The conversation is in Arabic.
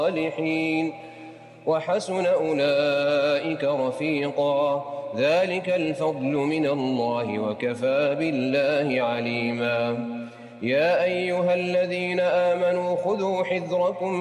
الصالحين وحسن أولئك رفيقا ذلك الفضل من الله وكفى بالله عليما يا أيها الذين آمنوا خذوا حذركم